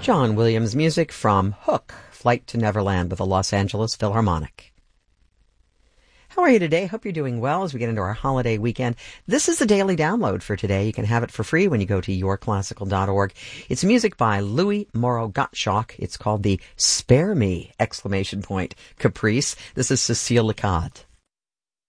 John Williams music from Hook, Flight to Neverland with the Los Angeles Philharmonic. How are you today? Hope you're doing well as we get into our holiday weekend. This is the daily download for today. You can have it for free when you go to yourclassical.org. It's music by Louis Moreau Gottschalk. It's called the Spare Me! Caprice. This is Cécile Lecade.